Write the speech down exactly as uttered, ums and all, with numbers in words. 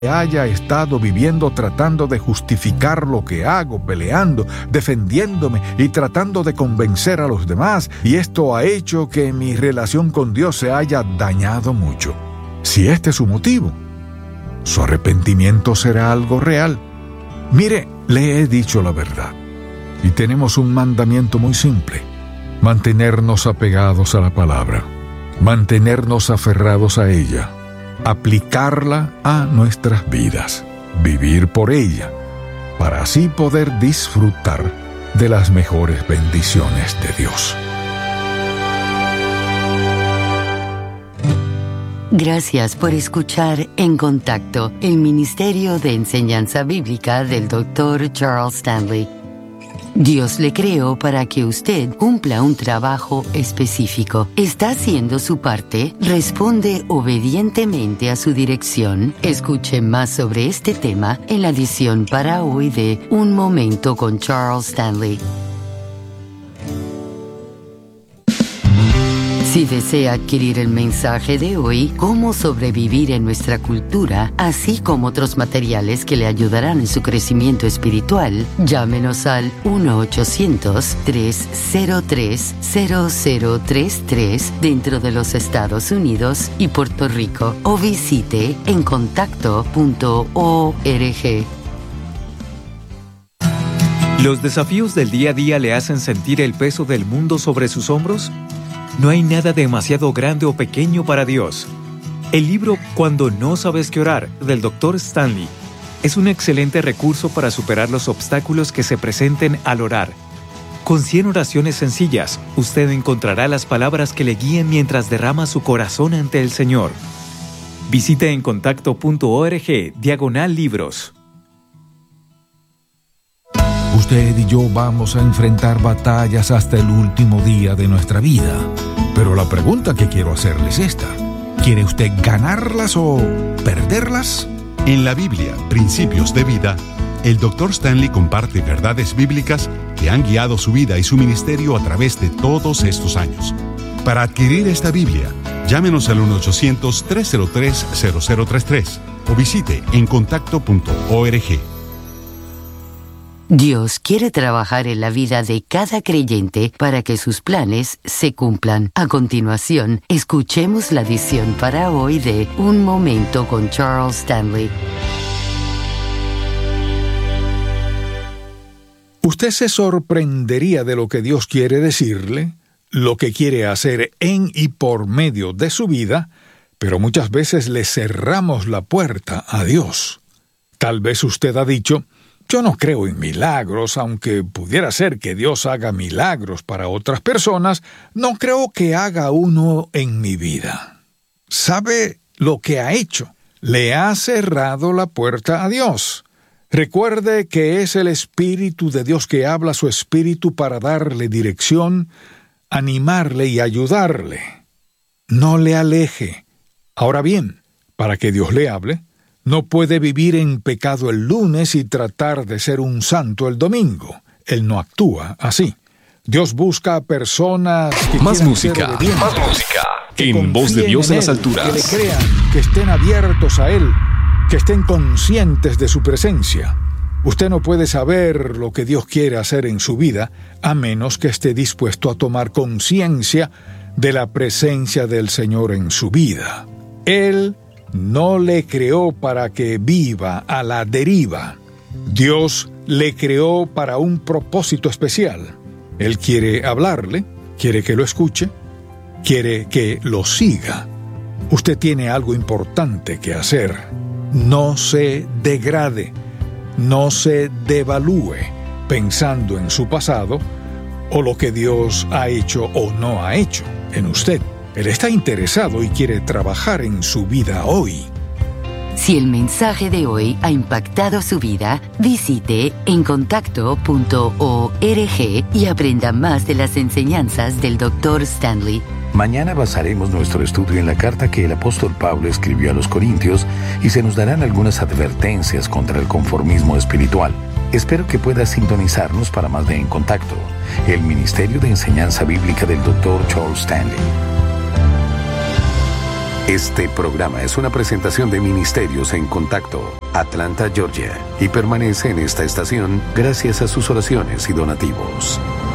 haya estado viviendo tratando de justificar lo que hago, peleando, defendiéndome y tratando de convencer a los demás, y esto ha hecho que mi relación con Dios se haya dañado mucho. Si este es su motivo, su arrepentimiento será algo real. Mire, le he dicho la verdad, y tenemos un mandamiento muy simple: mantenernos apegados a la palabra, mantenernos aferrados a ella, aplicarla a nuestras vidas, vivir por ella, para así poder disfrutar de las mejores bendiciones de Dios. Gracias por escuchar En Contacto, el Ministerio de Enseñanza Bíblica del doctor Charles Stanley. Dios le creó para que usted cumpla un trabajo específico. ¿Está haciendo su parte? ¿Responde obedientemente a su dirección? Escuche más sobre este tema en la edición para hoy de Un Momento con Charles Stanley. Si desea adquirir el mensaje de hoy, Cómo sobrevivir en nuestra cultura, así como otros materiales que le ayudarán en su crecimiento espiritual, llámenos al uno ochocientos, tres cero tres, cero cero tres tres dentro de los Estados Unidos y Puerto Rico, o visite en contacto punto org. ¿Los desafíos del día a día le hacen sentir el peso del mundo sobre sus hombros? No hay nada demasiado grande o pequeño para Dios. El libro Cuando no sabes qué orar, del doctor Stanley, es un excelente recurso para superar los obstáculos que se presenten al orar. Con cien oraciones sencillas, usted encontrará las palabras que le guíen mientras derrama su corazón ante el Señor. Visite en contacto punto org, diagonal libros. Usted y yo vamos a enfrentar batallas hasta el último día de nuestra vida. Pero la pregunta que quiero hacerle es esta: ¿quiere usted ganarlas o perderlas? En la Biblia, Principios de Vida, el doctor Stanley comparte verdades bíblicas que han guiado su vida y su ministerio a través de todos estos años. Para adquirir esta Biblia, llámenos al uno ochocientos, tres cero tres, cero cero tres tres o visite en contacto punto org. Dios quiere trabajar en la vida de cada creyente para que sus planes se cumplan. A continuación, escuchemos la edición para hoy de Un Momento con Charles Stanley. Usted se sorprendería de lo que Dios quiere decirle, lo que quiere hacer en y por medio de su vida, pero muchas veces le cerramos la puerta a Dios. Tal vez usted ha dicho: yo no creo en milagros, aunque pudiera ser que Dios haga milagros para otras personas, no creo que haga uno en mi vida. ¿Sabe lo que ha hecho? Le ha cerrado la puerta a Dios. Recuerde que es el Espíritu de Dios que habla a su espíritu para darle dirección, animarle y ayudarle. No le aleje. Ahora bien, para que Dios le hable, no puede vivir en pecado el lunes y tratar de ser un santo el domingo. Él no actúa así. Dios busca a personas que más música, ser obedientes, más música. que En Voz de Dios en, en las él, alturas. Que le crean, que estén abiertos a Él, que estén conscientes de su presencia. Usted no puede saber lo que Dios quiere hacer en su vida a menos que esté dispuesto a tomar conciencia de la presencia del Señor en su vida. Él no le creó para que viva a la deriva. Dios le creó para un propósito especial. Él quiere hablarle, quiere que lo escuche, quiere que lo siga. Usted tiene algo importante que hacer. No se degrade, no se devalúe pensando en su pasado o lo que Dios ha hecho o no ha hecho en usted. Él está interesado y quiere trabajar en su vida hoy. Si el mensaje de hoy ha impactado su vida, visite en contacto punto org y aprenda más de las enseñanzas del doctor Stanley. Mañana basaremos nuestro estudio en la carta que el apóstol Pablo escribió a los Corintios y se nos darán algunas advertencias contra el conformismo espiritual. Espero que pueda sintonizarnos para más de En Contacto, el Ministerio de Enseñanza Bíblica del doctor Charles Stanley. Este programa es una presentación de Ministerios en Contacto, Atlanta, Georgia, y permanece en esta estación gracias a sus oraciones y donativos.